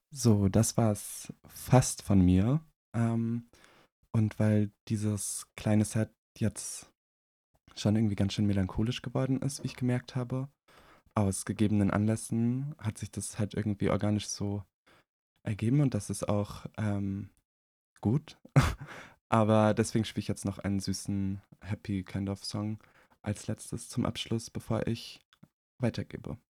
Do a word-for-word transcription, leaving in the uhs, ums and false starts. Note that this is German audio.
So, das war's fast von mir. Ähm, und weil dieses kleine Set jetzt schon irgendwie ganz schön melancholisch geworden ist, wie ich gemerkt habe, aus gegebenen Anlässen hat sich das halt irgendwie organisch so ergeben und das ist auch ähm, gut. Aber deswegen spiele ich jetzt noch einen süßen Happy Kind of Song als letztes zum Abschluss, bevor ich weitergebe.